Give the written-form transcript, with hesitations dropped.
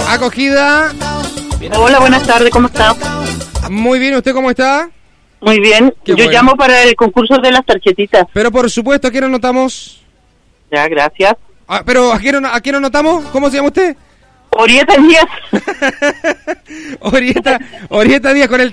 Acogida. Hola, buenas tardes, ¿cómo está? Muy bien, ¿usted cómo está? Muy bien, Qué yo bueno. llamo para el concurso de las tarjetitas. Pero por supuesto, ¿a quién anotamos? Ya, gracias. Pero ¿a quién anotamos? ¿Cómo se llama usted? Orieta Díaz. Orieta Díaz con el